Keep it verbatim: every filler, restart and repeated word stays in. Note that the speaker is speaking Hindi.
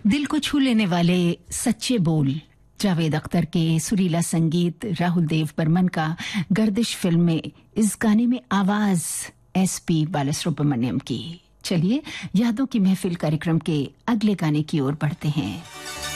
दिल को छू लेने वाले सच्चे बोल, जावेद अख्तर के सुरीला संगीत, राहुल देव बर्मन का गर्दिश फिल्म में इस गाने में आवाज एस पी बालासुब्रमण्यम की। चलिए यादों की महफिल कार्यक्रम के अगले गाने की ओर बढ़ते हैं।